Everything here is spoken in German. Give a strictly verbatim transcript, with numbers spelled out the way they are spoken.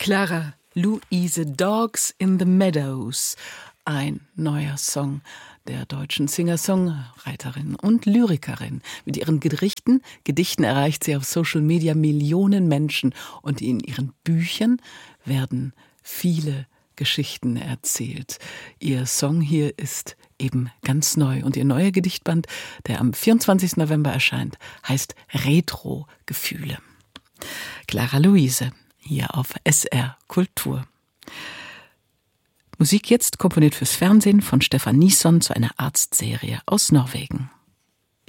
Clara Luise, Dogs in the Meadows, ein neuer Song der deutschen Singer-Songwriterin und Lyrikerin. Mit ihren Gedichten, Gedichten erreicht sie auf Social Media Millionen Menschen und in ihren Büchern werden viele Geschichten erzählt. Ihr Song hier ist eben ganz neu und ihr neuer Gedichtband, der am vierundzwanzigsten November erscheint, heißt Retro-Gefühle. Clara Luise, hier auf S R Kultur. Musik jetzt komponiert fürs Fernsehen von Stefan Nilsson zu einer Arztserie aus Norwegen.